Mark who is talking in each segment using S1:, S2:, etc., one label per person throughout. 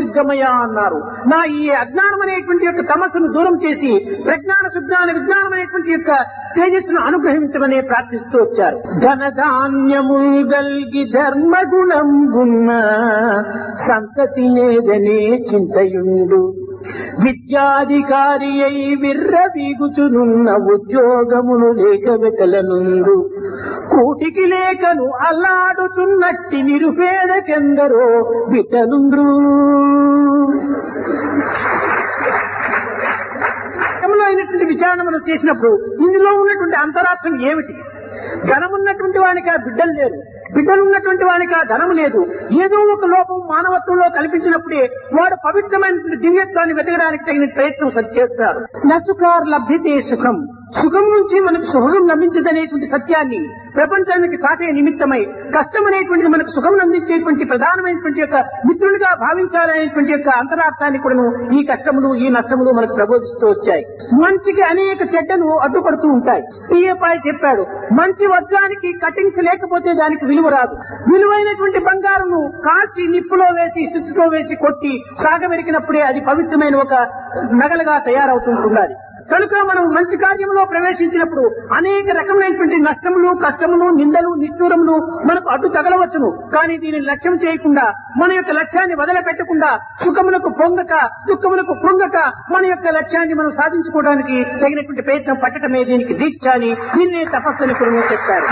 S1: జ్యోతిర్గమయ అన్నారు. నా ఈ అజ్ఞానం అనేటువంటి యొక్క తమస్సును దూరం చేసి ప్రజ్ఞాన సుజ్ఞాన విజ్ఞానం అనేటువంటి యొక్క తేజస్సును అనుగ్రహించమని ప్రార్థిస్తూ వచ్చారు. ధనధాన్యము గల్గి ధర్మగుణం గున్న సంతతి లేదనే చింతయుండు, విద్యాధికారి అయి విర్రవీగుచునున్న ఉద్యోగమును లేక వెతలనుండు, కూటికి లేకను అల్లాడుచున్నట్టి నిరుపేదకెందరో బిడ్డలుండ్రు. అయినటువంటి విచారణ మనం చేసినప్పుడు ఇందులో ఉన్నటువంటి అంతరార్థం ఏమిటి? ధనమున్నటువంటి వానికి ఆ బిడ్డలు లేరు, బిడ్డలు ఉన్నటువంటి వానికి ఆ ధనము లేదు. ఏదో ఒక లోపం మానవత్వంలో కల్పించినప్పుడే వాడు పవిత్రమైనటువంటి దివ్యత్వాన్ని వెతకడానికి తగిన ప్రయత్నం చేస్తారు. నసుకార్ లభ్యతే సుఖం, సుఖం నుంచి మనకు సుఖం లభించదనేటువంటి సత్యాన్ని ప్రపంచానికి చాటే నిమిత్తమై కష్టం అనేటువంటిది మనకు సుఖం అందించేటువంటి ప్రధానమైనటువంటి యొక్క మిత్రులుగా భావించాలనేటువంటి యొక్క అంతరార్థాన్ని కూడా ఈ కష్టములు ఈ నష్టములు మనకు ప్రబోధిస్తూ వచ్చాయి. మంచికి అనేక చెడ్డలు అడ్డుపడుతూ ఉంటాయి. టీఏపాయ్ చెప్పాడు, మంచి వజ్రానికి కటింగ్స్ లేకపోతే దానికి విలువ రాదు. విలువైనటువంటి బంగారును కాల్చి నిప్పులో వేసి శుద్ధితో వేసి కొట్టి సాగమెరికినప్పుడే అది పవిత్రమైన ఒక నగలుగా తయారవుతుంటున్నది. కనుక మనం మంచి కార్యంలో ప్రవేశించినప్పుడు అనేక రకమైనటువంటి నష్టములు కష్టములు నిందలు నిష్ఠూరములు మనకు అడ్డు తగలవచ్చును. కానీ దీనిని లక్ష్యం చేయకుండా మన యొక్క లక్ష్యాన్ని వదిలిపెట్టకుండా సుఖములకు పొంగక దుఃఖములకు పొంగక మన యొక్క లక్ష్యాన్ని మనం సాధించుకోవడానికి తగినటువంటి ప్రయత్నం పట్టడమే దీనికి దీక్ష అని, దీన్నే తపస్సుని కూడా చెప్పారు.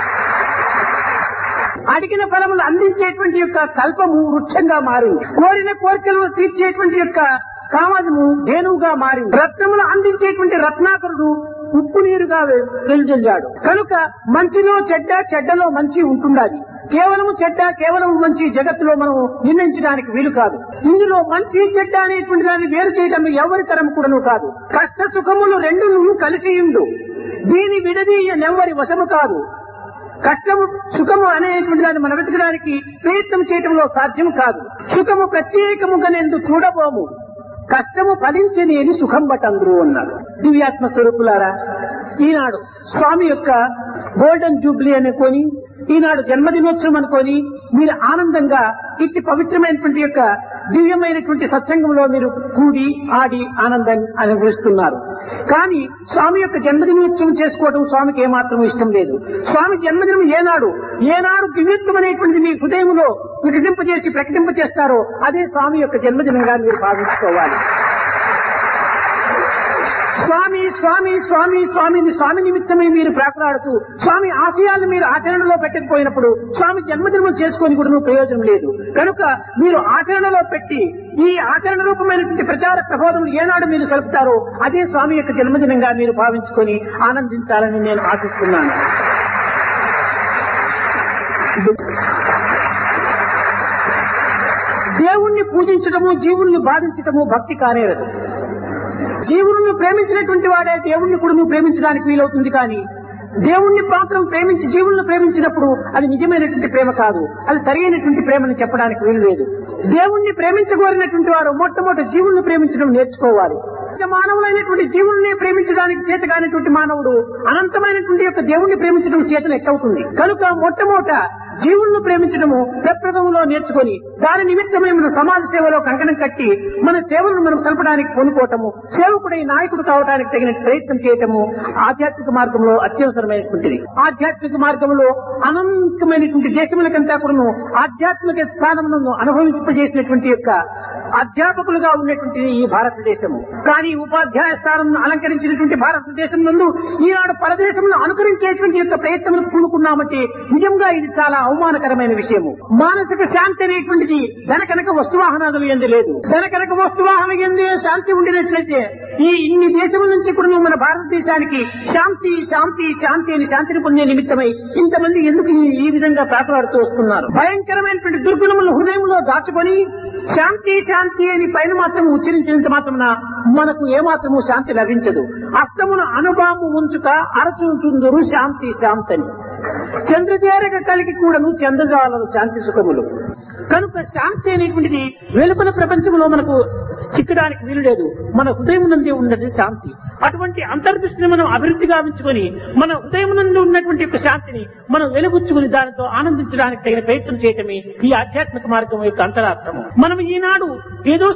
S1: అడిగిన ఫలములు అందించేటువంటి యొక్క కల్పము వృక్షంగా మారింది. కోరిన కోరికలను తీర్చేటువంటి యొక్క కామము ధేనువుగా మారింది. రత్నములు అందించేటువంటి రత్నాకరుడు ఉప్పు నీరుగా వెలుజల్లాడు. కనుక మంచిలో చెడ్డ, చెడ్డలో మంచి ఉంటుండాలి. కేవలము చెడ్డ కేవలం మంచి జగత్తులో మనం నిర్ణయించడానికి వీలు కాదు. ఇందులో మంచి చెడ్డ అనేటువంటి దాన్ని వేరు చేయడం ఎవరి తరం కూడాను కాదు. కష్ట సుఖములు రెండు కలిసి ఉండు, దీని విడదీయనెవ్వరి వశము కాదు. కష్టము సుఖము అనేటువంటి దాన్ని మనం వెతకడానికి ప్రయత్నం చేయడంలో సాధ్యం కాదు. సుఖము ప్రత్యేకముగానేందు చూడబోము, కష్టము ఫలించనేది సుఖం బటందరూ అన్నారు. దివ్యాత్మ స్వరూపులారా, ఈనాడు స్వామి యొక్క గోల్డెన్ జూబ్లీ అనుకొని, ఈనాడు జన్మదినోత్సవం అనుకొని మీరు ఆనందంగా ఇట్టి పవిత్రమైనటువంటి యొక్క దివ్యమైనటువంటి సత్సంగంలో మీరు కూడి ఆడి ఆనందాన్ని అనుభవిస్తున్నారు. కానీ స్వామి యొక్క జన్మదినోత్సవం చేసుకోవడం స్వామికి ఏమాత్రం ఇష్టం లేదు. స్వామి జన్మదినం ఏనాడు దివ్యత్వం అనేటువంటి మీ హృదయంలో వికసింపజేసి ప్రకటింపజేస్తారో అదే స్వామి యొక్క జన్మదినంగా మీరు భావించుకోవాలి. స్వామి స్వామి స్వామి స్వామిని స్వామి నిమిత్తమే మీరు ప్రాకులాడుతూ స్వామి ఆశయాలను మీరు ఆచరణలో పెట్టకపోయినప్పుడు స్వామి జన్మదినం చేసుకొని కూడా ప్రయోజనం లేదు. కనుక మీరు ఆచరణలో పెట్టి ఈ ఆచరణ రూపమైనటువంటి ప్రచార ప్రబోధములు ఏనాడు మీరు సలుపుతారో అదే స్వామి యొక్క జన్మదినంగా మీరు భావించుకొని ఆనందించాలని నేను ఆశిస్తున్నాను. దేవుణ్ణి పూజించడము జీవుల్ని బాధించడము భక్తి కానేరదు. జీవులను ప్రేమించినటువంటి వాడే దేవుణ్ణి కూడా ప్రేమించడానికి వీలవుతుంది. కానీ దేవుణ్ణి మాత్రం ప్రేమించి జీవులను ప్రేమించినప్పుడు అది నిజమైనటువంటి ప్రేమ కాదు, అది సరైనటువంటి ప్రేమని చెప్పడానికి వీలు లేదు. దేవుణ్ణి ప్రేమించగోరినటువంటి వారు మొట్టమొదటి జీవుల్ని ప్రేమించడం నేర్చుకోవాలి. మానవులైనటువంటి జీవుల్ని ప్రేమించడానికి చేత కానిటువంటి మానవుడు అనంతమైనటువంటి యొక్క దేవుణ్ణి ప్రేమించడం చేతన ఎక్కవుతుంది. కనుక మొట్టమొదట జీవులను ప్రేమించడము ప్రప్రథమంలో నేర్చుకొని దాని నిమిత్తమే మనం సమాజ సేవలో కంకణం కట్టి మన సేవలను మనం సలపడానికి పొందుకోవటము, సేవకుడై నాయకుడు కావడానికి తగిన ప్రయత్నం చేయటము ఆధ్యాత్మిక మార్గంలో అత్యవసరమైనటువంటిది. ఆధ్యాత్మిక మార్గంలో అనంతమైనటువంటి దేశములకంతా కూడాను ఆధ్యాత్మిక స్థానములను అనుభవింపజేసినటువంటి యొక్క అధ్యాపకులుగా ఉన్నటువంటి ఈ భారతదేశము. కానీ ఉపాధ్యాయ స్థానం అలంకరించినటువంటి భారతదేశం నందు ఈనాడు పరదేశంలో అనుకరించేటువంటి యొక్క ప్రయత్నం పూనుకున్నామంటే నిజంగా ఇది చాలా అవమానకరమైన విషయము. మానసిక శాంతి అనేటువంటిది ధనకనక వస్తువాహనాదులు ఎందు లేదు. ధనకనక వస్తువాహన ఎందు శాంతి ఉండినట్లయితే ఈ ఇన్ని దేశముల నుంచి కూడా మన భారతదేశానికి శాంతి శాంతి శాంతి అని శాంతిని పొందే నిమిత్తమై ఇంతమంది ఎందుకు ఈ విధంగా ప్రాకులాడుతూ వస్తున్నారు? భయంకరమైనటువంటి దుర్గుణములను హృదయంలో దాచుకొని శాంతి శాంతి అని పైన మాత్రం ఉచ్చరించినంత మాత్రమున మనకు ఏమాత్రము శాంతి లభించదు. అస్తమును అనుభాము ఉంచుక అరచుంచుందరు శాంతి శాంతని, చంద్రచేరక కలిగి కూడాను చంద్రజాలను శాంతి సుఖములు. కనుక శాంతి అనేటువంటిది వెలుపల ప్రపంచంలో మనకు చిక్కడానికి వీలు లేదు. మన హృదయం నందే ఉన్నది శాంతి. అటువంటి అంతర్దృష్టిని మనం అభివృద్ధి గావించుకొని మన హృదయం నందు ఉన్నటువంటి యొక్క శాంతిని మనం వెలుగుచ్చుకుని దానితో ఆనందించడానికి తగిన ప్రయత్నం చేయటమే ఈ ఆధ్యాత్మిక మార్గం యొక్క అంతరార్థము. మనం ఈనాడు ఏదో